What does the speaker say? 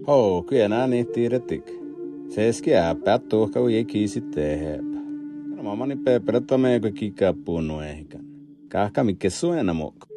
kyllä nää niin tiiretik. Seski äpät tuohka ui ei kiisi tehepä. No mamani peperätä meikö kikaa puunu ehkän. Kahka mikä suena muokka.